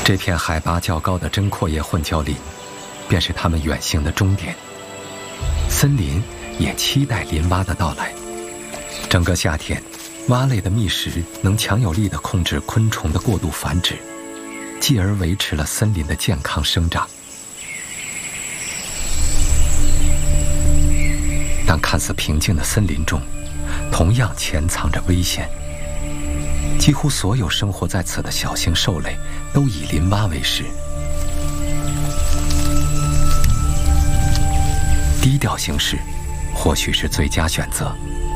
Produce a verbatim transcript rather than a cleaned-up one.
这片海拔较高的针阔叶混交林，便是他们远行的终点。森林也期待林蛙的到来。整个夏天，蛙类的觅食能强有力地控制昆虫的过度繁殖，继而维持了森林的健康生长。但看似平静的森林中，同样潜藏着危险。几乎所有生活在此的小型兽类都以林蛙为食。低调行事，或许是最佳选择。